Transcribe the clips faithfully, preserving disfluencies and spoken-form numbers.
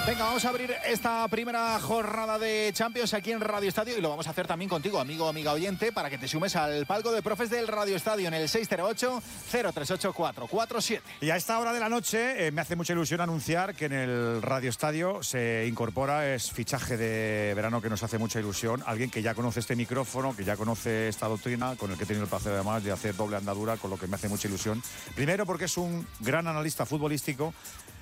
Venga, vamos a abrir esta primera jornada de Champions aquí en Radio Estadio y lo vamos a hacer también contigo, amigo, amiga oyente, para que te sumes al palco de profes del Radio Estadio en el seis cero ocho, cero tres ocho cuatro cuatro siete. Y a esta hora de la noche eh, me hace mucha ilusión anunciar que en el Radio Estadio se incorpora, es fichaje de verano que nos hace mucha ilusión, alguien que ya conoce este micrófono, que ya conoce esta doctrina, con el que he tenido el placer además de hacer doble andadura, con lo que me hace mucha ilusión. Primero porque es un gran analista futbolístico.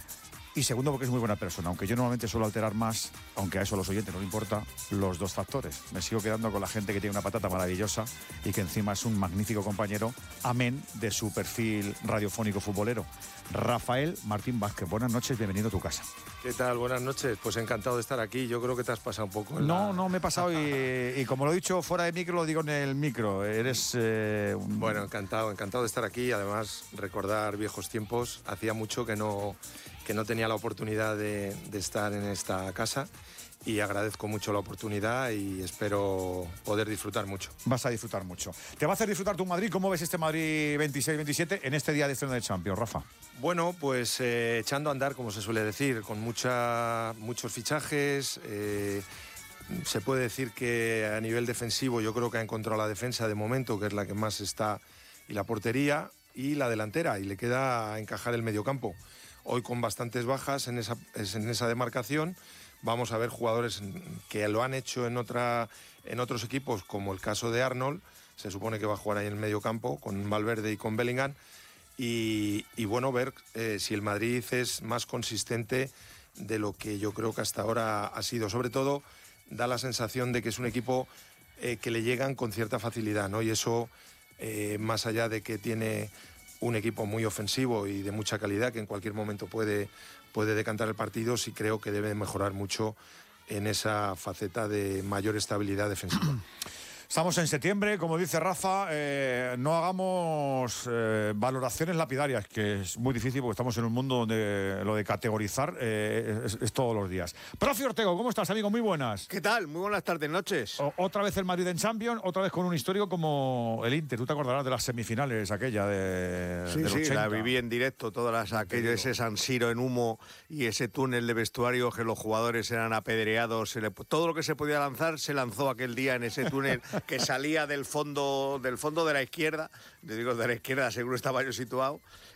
Y segundo, porque es muy buena persona, aunque yo normalmente suelo alterar más, aunque a eso a los oyentes no le importa, los dos factores. Me sigo quedando con la gente que tiene una patata maravillosa y que encima es un magnífico compañero, amén de su perfil radiofónico futbolero. Rafael Martín Vázquez, buenas noches, bienvenido a tu casa. ¿Qué tal? Buenas noches, pues encantado de estar aquí. Yo creo que te has pasado un poco en No, la... no me he pasado y, y como lo he dicho fuera de micro, lo digo en el micro. Eres... Eh, un... Bueno, encantado, encantado de estar aquí. Además, recordar viejos tiempos. Hacía mucho que no... que no tenía la oportunidad de, de estar en esta casa y agradezco mucho la oportunidad y espero poder disfrutar mucho. Vas a disfrutar mucho. ¿Te va a hacer disfrutar tu Madrid? ¿Cómo ves este Madrid veintiséis veintisiete en este día de estreno de Champions, Rafa? Bueno, pues eh, echando a andar, como se suele decir, con mucha, muchos fichajes. Eh, se puede decir que a nivel defensivo yo creo que ha encontrado la defensa de momento, que es la que más está, y la portería y la delantera, y le queda encajar el mediocampo. Hoy con bastantes bajas en esa, en esa demarcación. Vamos a ver jugadores que lo han hecho en, otra, en otros equipos, como el caso de Arnold. Se supone que va a jugar ahí en el medio campo con Valverde y con Bellingham. Y, y bueno, ver eh, si el Madrid es más consistente de lo que yo creo que hasta ahora ha sido. Sobre todo, da la sensación de que es un equipo eh, que le llegan con cierta facilidad, ¿no? Y eso, eh, más allá de que tiene un equipo muy ofensivo y de mucha calidad, que en cualquier momento puede, puede decantar el partido, sí creo que debe mejorar mucho en esa faceta de mayor estabilidad defensiva. Estamos en septiembre, como dice Rafa, eh, no hagamos eh, valoraciones lapidarias, que es muy difícil porque estamos en un mundo donde lo de categorizar eh, es, es todos los días. Profe Ortego, ¿cómo estás, amigo? Muy buenas. ¿Qué tal? Muy buenas tardes, noches. O, otra vez el Madrid en Champions, otra vez con un histórico como el Inter. Tú te acordarás de las semifinales, aquella de Sí, del sí, ochenta. la viví en directo, todas las, aquello, ese San Siro en humo y ese túnel de vestuario que los jugadores eran apedreados. Se le, todo lo que se podía lanzar se lanzó aquel día en ese túnel que salía del fondo del fondo de la izquierda, te digo de la izquierda, seguro estaba yo situado,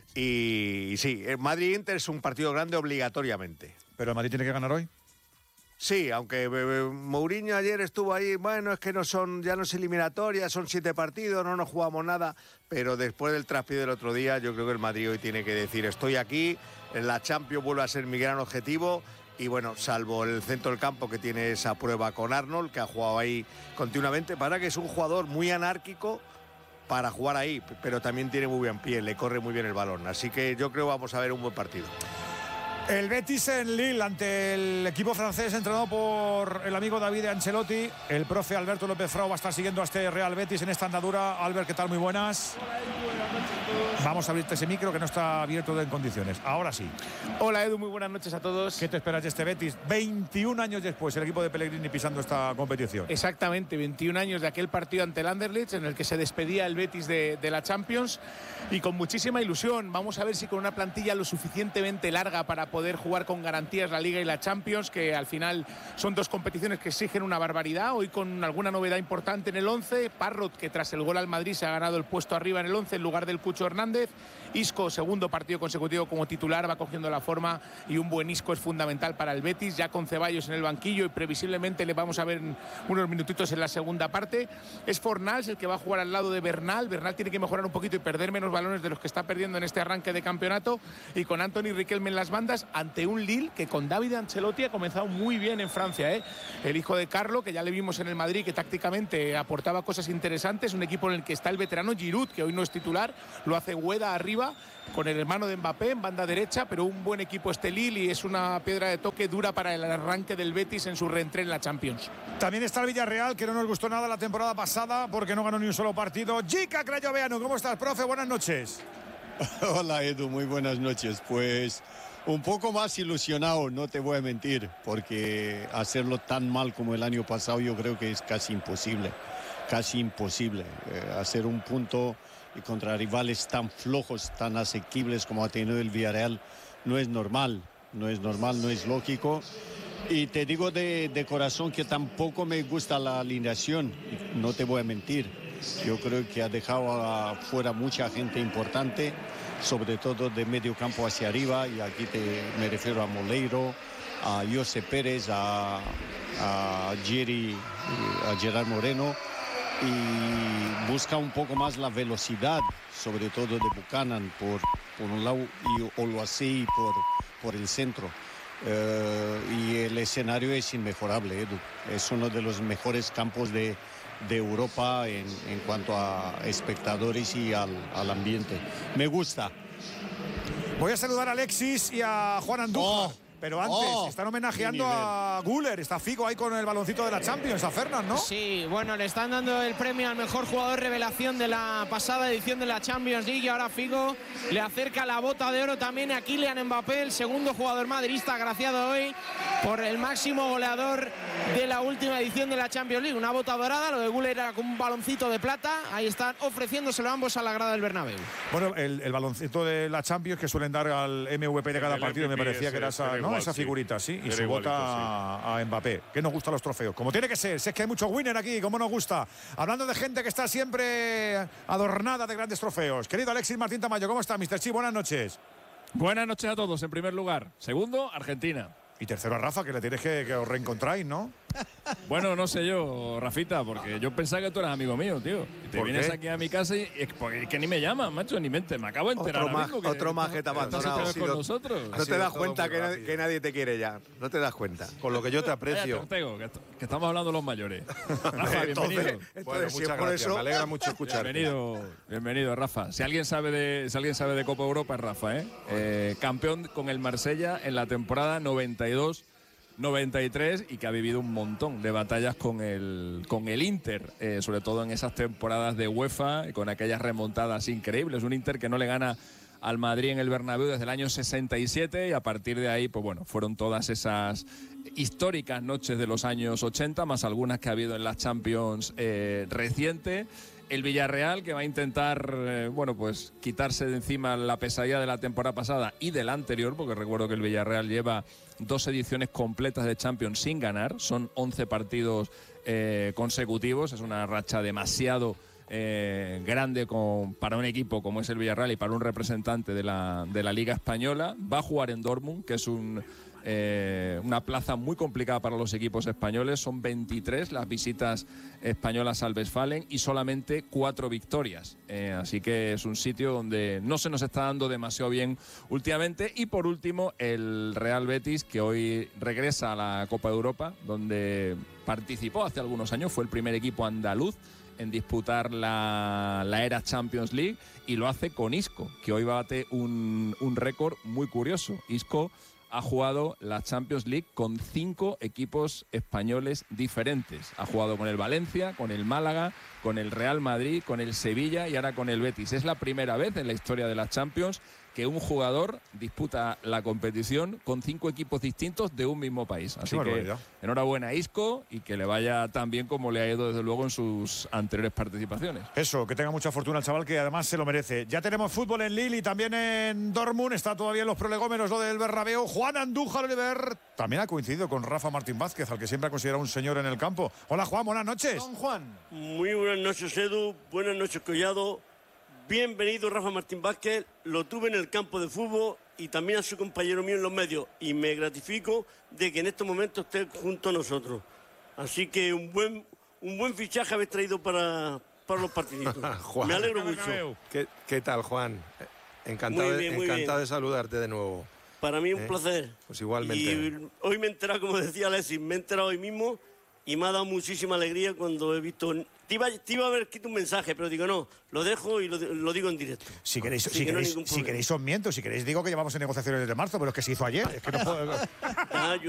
y, y sí, el Madrid-Inter es un partido grande obligatoriamente. ¿Pero el Madrid tiene que ganar hoy? Sí, aunque eh, Mourinho ayer estuvo ahí, bueno, es que no son, ya no es eliminatoria, son siete partidos, no nos jugamos nada, pero después del traspié del otro día, yo creo que el Madrid hoy tiene que decir, estoy aquí, en la Champions vuelve a ser mi gran objetivo. Y bueno, salvo el centro del campo que tiene esa prueba con Arnold, que ha jugado ahí continuamente, para que es un jugador muy anárquico para jugar ahí, pero también tiene muy buen pie, le corre muy bien el balón. Así que yo creo que vamos a ver un buen partido. El Betis en Lille ante el equipo francés entrenado por el amigo David Ancelotti. El profe Alberto López Frau va a estar siguiendo a este Real Betis en esta andadura. Albert, ¿qué tal? Muy buenas. Vamos a abrirte ese micro que no está abierto en condiciones. Ahora sí. Hola Edu, muy buenas noches a todos. ¿Qué te esperas de este Betis? veintiún años después, el equipo de Pellegrini pisando esta competición. Exactamente, veintiún años de aquel partido ante el Anderlecht en el que se despedía el Betis de, de la Champions y con muchísima ilusión. Vamos a ver si con una plantilla lo suficientemente larga para poder jugar con garantías la Liga y la Champions, que al final son dos competiciones que exigen una barbaridad. Hoy con alguna novedad importante en el once. Parrot, que tras el gol al Madrid se ha ganado el puesto arriba en el once en lugar del Cucho Hernández. Isco, segundo partido consecutivo como titular, va cogiendo la forma y un buen Isco es fundamental para el Betis, ya con Ceballos en el banquillo y previsiblemente le vamos a ver unos minutitos en la segunda parte. Es Fornals el que va a jugar al lado de Bernal. Bernal tiene que mejorar un poquito y perder menos balones de los que está perdiendo en este arranque de campeonato, y con Anthony Riquelme en las bandas ante un Lille que con David Ancelotti ha comenzado muy bien en Francia, ¿eh? El hijo de Carlo, que ya le vimos en el Madrid, que tácticamente aportaba cosas interesantes, un equipo en el que está el veterano Giroud, que hoy no es titular, lo hace Güeda arriba, con el hermano de Mbappé en banda derecha, pero un buen equipo este Lille y es una piedra de toque dura para el arranque del Betis en su reentré en la Champions. También está el Villarreal, que no nos gustó nada la temporada pasada porque no ganó ni un solo partido. Jica Crayoveanu, ¿cómo estás, profe? Buenas noches. Hola Edu, muy buenas noches. Pues un poco más ilusionado, no te voy a mentir, porque hacerlo tan mal como el año pasado yo creo que es casi imposible, casi imposible. Eh, hacer un punto y contra rivales tan flojos, tan asequibles como ha tenido el Villarreal, no es normal. no es normal, no es lógico. Y te digo de, de corazón que tampoco me gusta la alineación, no te voy a mentir. Yo creo que ha dejado afuera mucha gente importante, sobre todo de medio campo hacia arriba, y aquí te, me refiero a Moleiro, a José Pérez, a, a Jerry, a Gerard Moreno, y busca un poco más la velocidad, sobre todo de Buchanan por, por un lado, y Oluwaseyi por, por el centro. Uh, y el escenario es inmejorable, Edu. Es uno de los mejores campos de, de Europa en, en cuanto a espectadores y al, al ambiente. Me gusta. Voy a saludar a Alexis y a Juan Andújar. Oh. Pero antes, oh, están homenajeando a Güler. Está Figo ahí con el baloncito de la Champions, a Fernan, ¿no? Sí, bueno, le están dando el premio al mejor jugador revelación de la pasada edición de la Champions League. Y ahora Figo le acerca la bota de oro también a Kylian Mbappé, el segundo jugador madridista agraciado hoy por el máximo goleador de la última edición de la Champions League. Una bota dorada, lo de Güler era con un baloncito de plata. Ahí están ofreciéndoselo ambos a la grada del Bernabéu. Bueno, el, el baloncito de la Champions que suelen dar al M V P de cada el partido, M V P me parecía que era esa, ¿no? Esa figurita, sí, y su bota a, a Mbappé. Que nos gustan los trofeos, como tiene que ser. Si es que hay mucho winner aquí, como nos gusta. Hablando de gente que está siempre adornada de grandes trofeos. Querido Alexis Martín Tamayo, ¿cómo está, mister Chi? Buenas noches. Buenas noches a todos, en primer lugar. Segundo, Argentina. Y tercero a Rafa, que le tienes que, que os reencontráis, ¿no? Bueno, no sé yo, Rafita, porque yo pensaba que tú eras amigo mío, tío. Y te vienes qué? aquí a mi casa y es porque, que ni me llaman, macho, ni mente. Me acabo de enterar. Otro más, que, otro más que te ha abandonado. Con nosotros. No te das cuenta que nadie, que nadie te quiere ya. No te das cuenta. Con lo que yo te aprecio. Ortego, que, que estamos hablando los mayores. Rafa, bienvenido. Entonces, bueno, si muchas gracias. eso... Me alegra mucho escucharte. Bienvenido, bienvenido, Rafa. Si alguien sabe de, si alguien sabe de Copa Europa es Rafa, ¿eh? eh campeón con el Marsella en la temporada noventa y dos noventa y tres y que ha vivido un montón de batallas con el, con el Inter, eh, sobre todo en esas temporadas de UEFA, con aquellas remontadas increíbles. Un Inter que no le gana al Madrid en el Bernabéu desde el año sesenta y siete y a partir de ahí, pues bueno, fueron todas esas históricas noches de los años ochenta, más algunas que ha habido en las Champions eh, reciente. El Villarreal, que va a intentar, eh, bueno, pues quitarse de encima la pesadilla de la temporada pasada y de la anterior, porque recuerdo que el Villarreal lleva dos ediciones completas de Champions sin ganar, son once partidos eh, consecutivos, es una racha demasiado eh, grande con, para un equipo como es el Villarreal y para un representante de la, de la Liga Española. Va a jugar en Dortmund, que es un... Eh, una plaza muy complicada para los equipos españoles. Son veintitrés las visitas españolas al Westfalen y solamente cuatro victorias. Eh, así que es un sitio donde no se nos está dando demasiado bien últimamente. Y por último, el Real Betis, que hoy regresa a la Copa de Europa, donde participó hace algunos años, fue el primer equipo andaluz en disputar la, la era Champions League, y lo hace con Isco, que hoy bate un, un récord muy curioso. Isco ha jugado la Champions League con cinco equipos españoles diferentes. Ha jugado con el Valencia, con el Málaga, con el Real Madrid, con el Sevilla y ahora con el Betis. Es la primera vez en la historia de la Champions que un jugador disputa la competición con cinco equipos distintos de un mismo país. Así que enhorabuena a Isco y que le vaya tan bien como le ha ido desde luego en sus anteriores participaciones. Eso, que tenga mucha fortuna el chaval, que además se lo merece. Ya tenemos fútbol en Lille y también en Dortmund. Está todavía en los prolegómenos lo del Bernabéu. Juan Andújar Oliver también ha coincidido con Rafa Martín Vázquez, al que siempre ha considerado un señor en el campo. Hola Juan, buenas noches. Don Juan. Muy buenas noches, Edu. Buenas noches, Collado. Bienvenido, Rafa Martín Vázquez. Lo tuve en el campo de fútbol y también a su compañero mío en los medios. Y me gratifico de que en estos momentos esté junto a nosotros. Así que un buen, un buen fichaje habéis traído para, para los partiditos. Me alegro mucho. ¿Qué, qué tal, Juan? Encantado, muy bien, muy encantado bien. de saludarte de nuevo. Para mí es un ¿Eh? placer. Pues igualmente. Y hoy me he enterado, como decía Alexis, me he enterado hoy mismo y me ha dado muchísima alegría cuando he visto... Te iba, te iba a haber escrito un mensaje, pero digo, no, lo dejo y lo, lo digo en directo. Si queréis, Así si que no hay queréis, ningún si problema. queréis os miento, si queréis digo que llevamos en negociaciones desde marzo, pero es que se hizo ayer. Es que no puedo... Ah, yo